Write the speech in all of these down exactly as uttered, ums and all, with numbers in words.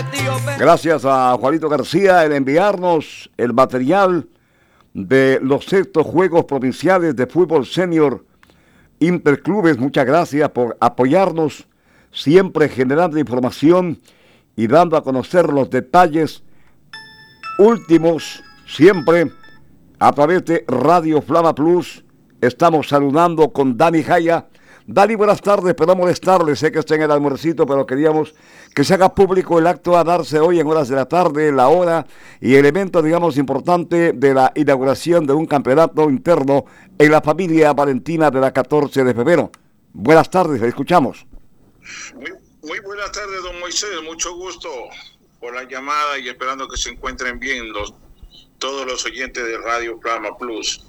Gracias a Juanito García el enviarnos el material de los sextos Juegos Provinciales de Fútbol Senior Interclubes. Muchas gracias por apoyarnos, siempre generando información y dando a conocer los detalles últimos, siempre a través de Radio Flama Plus. Estamos saludando con Dani Jaya. Dani, buenas tardes, perdón molestarle, sé que está en el almuercito, pero queríamos que se haga público el acto a darse hoy en horas de la tarde, la hora y el evento, digamos, importante de la inauguración de un campeonato interno en la familia Valentina de la catorce de febrero. Buenas tardes, le escuchamos. Muy, muy buenas tardes, don Moisés, mucho gusto por la llamada y esperando que se encuentren bien los todos los oyentes de Radio Flama Plus.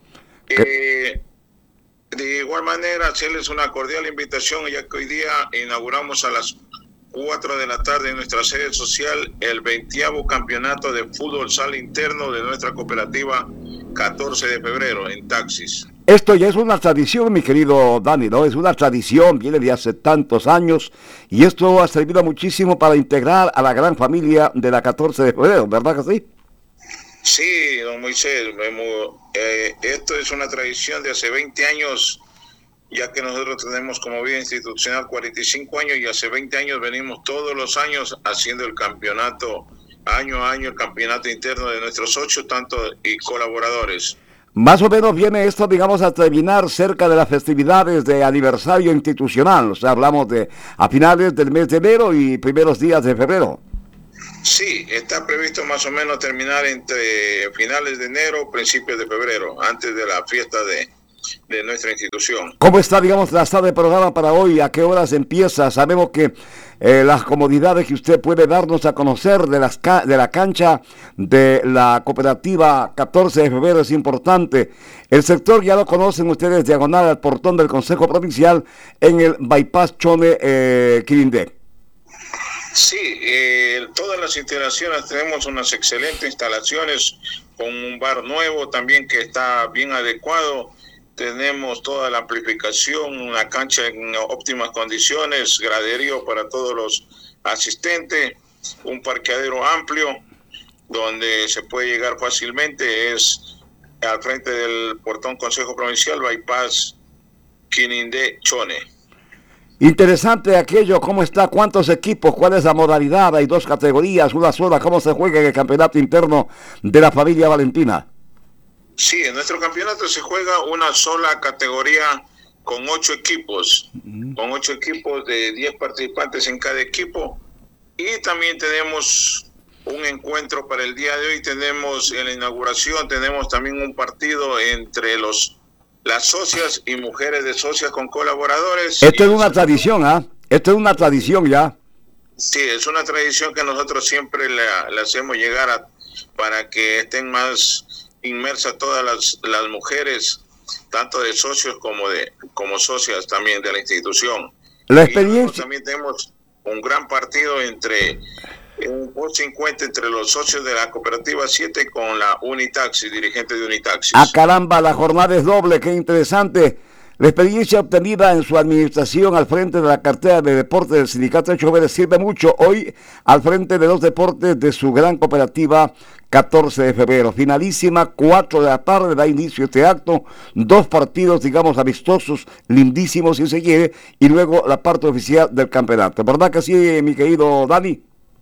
Eh, de igual manera, hacerles una cordial invitación, ya que hoy día inauguramos a las cuatro de la tarde en nuestra sede social el veintiavo campeonato de fútbol sala interno de nuestra cooperativa catorce de febrero en Taxis. Esto ya es una tradición, mi querido Dani, ¿no? Es una tradición, viene de hace tantos años y esto ha servido muchísimo para integrar a la gran familia de la catorce de febrero, ¿verdad que sí? Sí, don Moisés, eh, esto es una tradición de hace veinte años, ya que nosotros tenemos como vida institucional cuarenta y cinco años y hace veinte años venimos todos los años haciendo el campeonato, año a año el campeonato interno de nuestros ocho tanto y colaboradores. Más o menos viene esto, digamos, a terminar cerca de las festividades de aniversario institucional, o sea, hablamos de a finales del mes de enero y primeros días de febrero. Sí, está previsto más o menos terminar entre finales de enero, principios de febrero, antes de la fiesta de, de nuestra institución. ¿Cómo está, digamos, la sala de programa para hoy? ¿A qué horas empieza? Sabemos que eh, las comodidades que usted puede darnos a conocer de, las ca- de la cancha de la cooperativa catorce de febrero es importante. El sector ya lo conocen ustedes, diagonal al portón del Consejo Provincial en el Bypass Chone eh, Quirindé. Sí, eh, todas las instalaciones, tenemos unas excelentes instalaciones con un bar nuevo también que está bien adecuado. Tenemos toda la amplificación, una cancha en óptimas condiciones, graderío para todos los asistentes, un parqueadero amplio donde se puede llegar fácilmente, es al frente del portón Consejo Provincial, Bypass Quirindé Chone. Interesante aquello, ¿cómo está? ¿Cuántos equipos? ¿Cuál es la modalidad? Hay dos categorías, una sola. ¿Cómo se juega en el campeonato interno de la familia Valentina? Sí, en nuestro campeonato se juega una sola categoría con ocho equipos, uh-huh. con ocho equipos de diez participantes en cada equipo. Y también tenemos un encuentro para el día de hoy. Tenemos en la inauguración, tenemos también un partido entre los las socias y mujeres de socias con colaboradores. Esto es una tradición, ¿ah? ¿eh? Esto es una tradición ya. Sí, es una tradición que nosotros siempre le, le hacemos llegar a, para que estén más inmersas todas las, las mujeres, tanto de socios como de como socias también de la institución. La experiencia. Y también tenemos un gran partido entre un post encuentro entre los socios de la cooperativa siete con la Unitaxi, dirigente de Unitaxi. ¡Ah, caramba! La jornada es doble, qué interesante. La experiencia obtenida en su administración al frente de la cartera de deportes del Sindicato de Choferes sirve mucho hoy al frente de los deportes de su gran cooperativa catorce de febrero. Finalísima, cuatro de la tarde, da inicio este acto, dos partidos, digamos, amistosos, lindísimos si se quiere, y luego la parte oficial del campeonato. ¿Verdad que sí, mi querido Dani?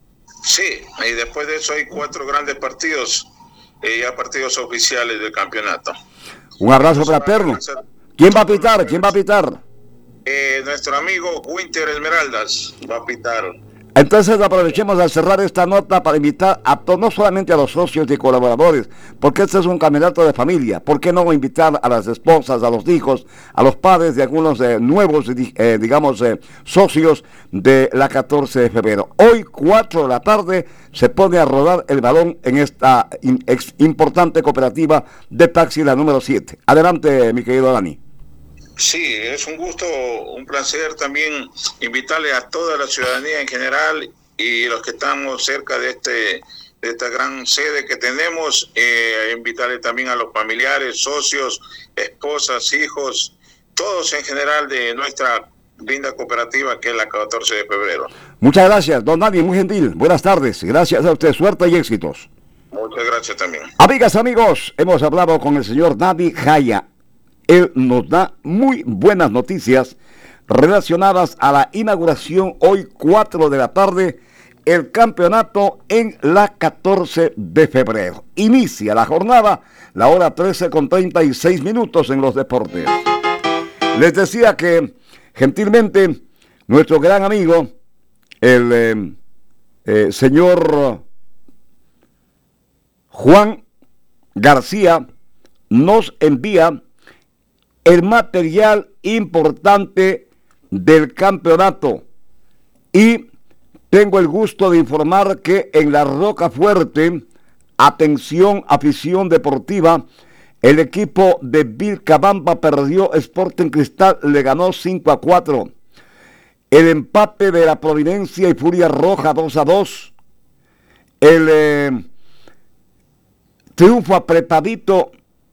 Sí, y después de eso hay cuatro grandes partidos, eh, ya partidos oficiales del campeonato. Un abrazo fraterno. ¿Quién va a pitar? ¿Quién va a pitar? Eh, nuestro amigo Winter Esmeraldas va a pitar. Entonces aprovechemos al cerrar esta nota para invitar a to- no solamente a los socios y colaboradores, porque este es un campeonato de familia. ¿Por qué no invitar a las esposas, a los hijos, a los padres de algunos eh, nuevos, eh, digamos, eh, socios de la catorce de febrero? Hoy, cuatro de la tarde, se pone a rodar el balón en esta in- ex- importante cooperativa de taxi, la número siete. Adelante, mi querido Dani. Sí, es un gusto, un placer también invitarle a toda la ciudadanía en general y los que estamos cerca de este de esta gran sede que tenemos, eh, invitarle también a los familiares, socios, esposas, hijos, todos en general de nuestra linda cooperativa que es la catorce de febrero. Muchas gracias, don Dani, muy gentil. Buenas tardes. Gracias a usted. Suerte y éxitos. Muchas gracias también. Amigas, amigos, hemos hablado con el señor Dani Jaya. Él nos da muy buenas noticias relacionadas a la inauguración hoy cuatro de la tarde, el campeonato en la catorce de febrero. Inicia la jornada, la hora trece con treinta y seis minutos en los deportes. Les decía que gentilmente nuestro gran amigo, el eh, eh, señor Juan García, nos envía el material importante del campeonato y tengo el gusto de informar que en la Rocafuerte, atención afición deportiva, el equipo de Vilcabamba perdió, Sporting Cristal le ganó cinco a cuatro. El empate de la Providencia y Furia Roja dos a dos. El eh, triunfo apretadito.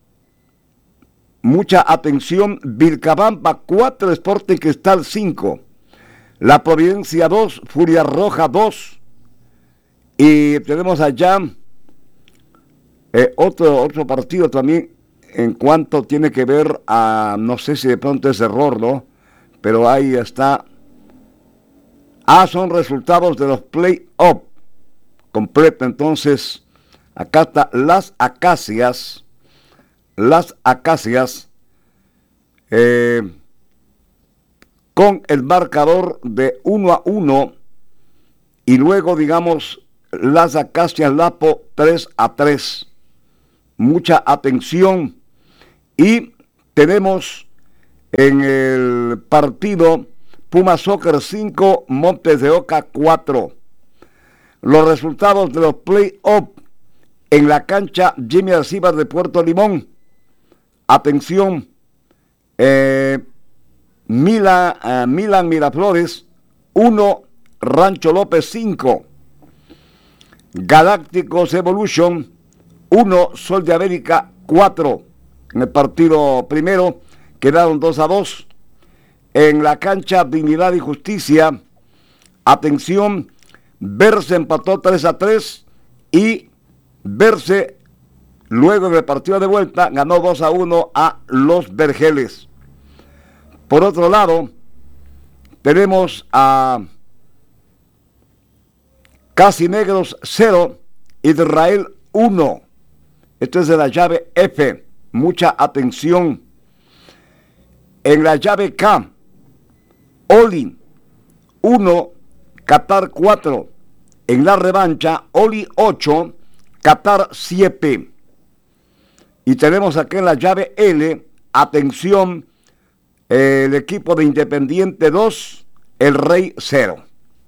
Mucha atención, Vilcabamba cuatro, Sporting Cristal cinco. La Providencia dos, Furia Roja dos. Y tenemos allá eh, otro, otro partido también en cuanto tiene que ver a, no sé si de pronto es error, ¿no? Pero ahí está. Ah, son resultados de los play-off. Completa, entonces, acá está Las Acacias. Las Acacias. Eh, con el marcador de uno a uno. Y luego, digamos, Las Acacias Lapo tres a tres. Mucha atención. Y tenemos en el partido Puma Soccer cinco, Montes de Oca cuatro. Los resultados de los play-off en la cancha Jimmy Arcibas de Puerto Limón. Atención, eh, Mila, uh, Milan Miraflores uno, Rancho López cinco. Galácticos Evolution uno, Sol de América cuatro. En el partido primero quedaron dos a dos. En la cancha Dignidad y Justicia, atención, Verse empató tres a tres y Verse, luego en el partido de vuelta, ganó dos a uno a Los Vergeles. Por otro lado, tenemos a Casi Negros cero, Israel uno. Esto es de la llave F. Mucha atención. En la llave K, Oli uno, Qatar cuatro. En la revancha, Oli ocho, Qatar siete. Y tenemos aquí en la llave L, atención, el equipo de Independiente dos, El Rey cero.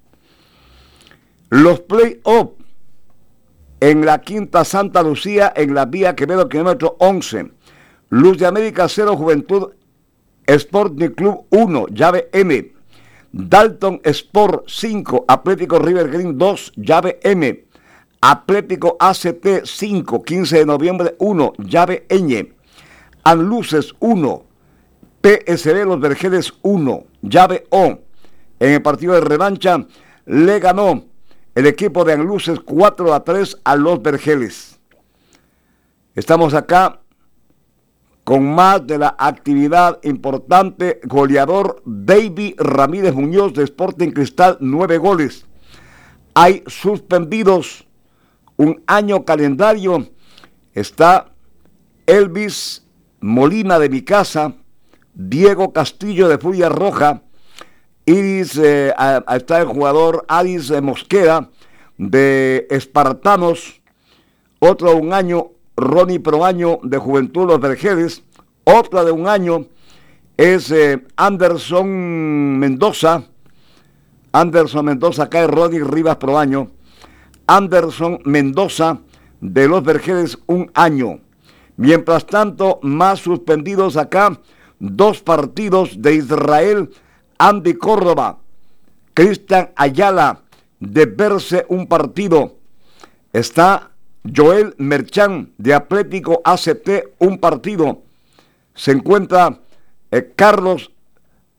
Los play-off en la quinta Santa Lucía, en la vía Quevedo, kilómetro once. Luz de América cero, Juventud Sporting Club uno, llave M. Dalton Sport cinco, Atlético River Green dos, llave M. Atlético A C T cinco, quince de noviembre uno, llave Ñ. Anluces uno, P S B Los Vergeles uno, llave O. En el partido de revancha le ganó el equipo de Anluces cuatro a tres a Los Vergeles. Estamos acá con más de la actividad importante. Goleador David Ramírez Muñoz de Sporting Cristal, nueve goles. Hay suspendidos un año calendario. Está Elvis Molina de mi casa, Diego Castillo de Furia Roja, Iris, eh, está el jugador Aris Mosquera de Espartanos, otro un año, Ronnie Proaño de Juventud Los Vergeles, otra de un año es eh, Anderson Mendoza, Anderson Mendoza, acá es Ronnie Rivas Proaño, Anderson Mendoza de Los Vergeles un año. Mientras tanto, más suspendidos acá, dos partidos de Israel, Andy Córdoba, Cristian Ayala de Verse un partido. Está Joel Merchán de Atlético A C T un partido. Se encuentra eh, Carlos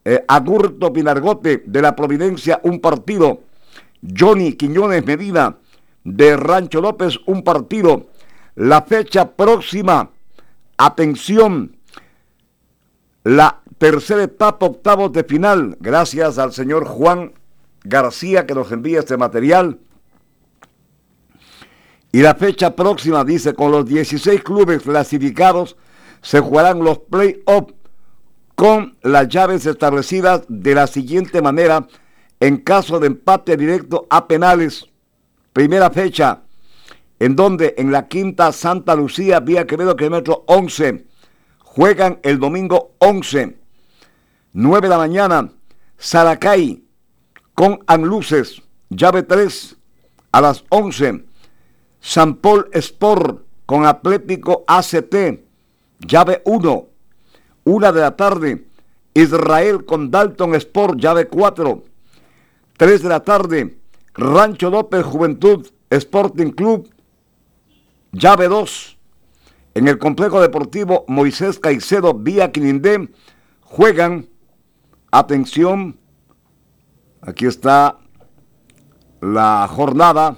eh, Agurto Pinargote de la Providencia, un partido. Johnny Quiñones Medina de Rancho López, un partido. La fecha próxima, atención, la tercera etapa, octavos de final, gracias al señor Juan García que nos envía este material. Y la fecha próxima, dice, con los dieciséis clubes clasificados, se jugarán los play-offs con las llaves establecidas de la siguiente manera, en caso de empate directo a penales. Primera fecha, en donde en la Quinta Santa Lucía, vía Quevedo, kilómetro once, juegan el domingo once, nueve de la mañana, Saracay con Anluces, llave tres, a las once, San Paul Sport con Atlético A C T, llave uno, una de la tarde, Israel con Dalton Sport, llave cuatro, tres de la tarde, Rancho López Juventud Sporting Club, llave dos, en el complejo deportivo Moisés Caicedo, vía Quinindé, juegan, atención, aquí está la jornada,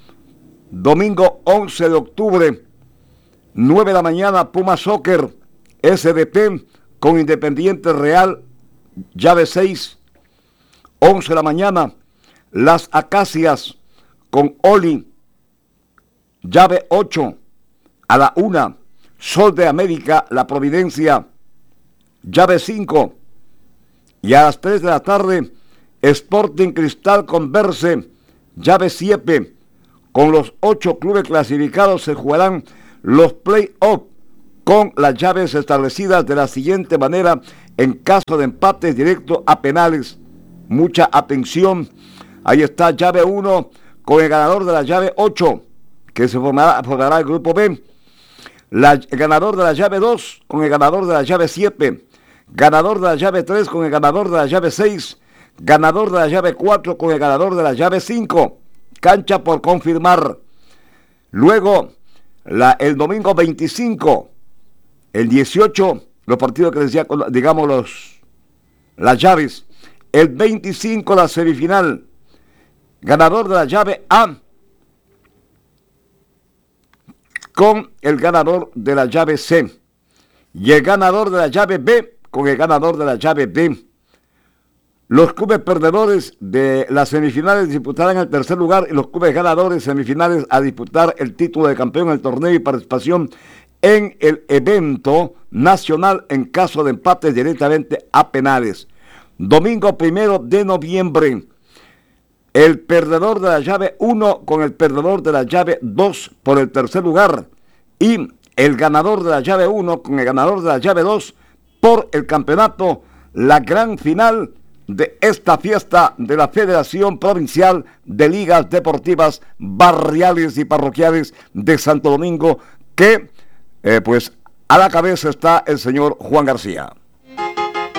domingo once de octubre, nueve de la mañana, Puma Soccer, S D P con Independiente Real, llave seis, once de la mañana, Las Acacias con Oli, llave ocho, a la una, Sol de América, La Providencia, llave cinco, y a las tres de la tarde, Sporting Cristal con Verse, llave siete, con los ocho clubes clasificados se jugarán los play-offs con las llaves establecidas de la siguiente manera en caso de empate directo a penales. Mucha atención, ahí está llave uno con el ganador de la llave ocho, que se formará, formará el grupo B, la, el ganador de la llave dos con el ganador de la llave siete, ganador de la llave tres con el ganador de la llave seis, ganador de la llave cuatro con el ganador de la llave cinco, cancha por confirmar. Luego, la, el domingo veinticinco, el dieciocho, los partidos que decía, digamos, los, las llaves. El veinticinco, la semifinal, ganador de la llave A con el ganador de la llave C. Y el ganador de la llave B con el ganador de la llave D. Los clubes perdedores de las semifinales disputarán el tercer lugar y los clubes ganadores semifinales a disputar el título de campeón del torneo y participación en el evento nacional en caso de empate directamente a penales. Domingo primero de noviembre, el perdedor de la llave uno con el perdedor de la llave dos por el tercer lugar y el ganador de la llave uno con el ganador de la llave dos por el campeonato, la gran final de esta fiesta de la Federación Provincial de Ligas Deportivas Barriales y Parroquiales de Santo Domingo, que eh, pues a la cabeza está el señor Juan García.